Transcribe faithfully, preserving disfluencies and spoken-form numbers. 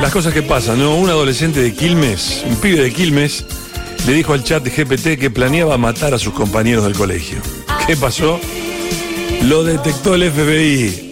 Las cosas que pasan, ¿no? Un adolescente de Quilmes, un pibe de Quilmes, le dijo al chat de G P T que planeaba matar a sus compañeros del colegio. ¿Qué pasó? Lo detectó el F B I.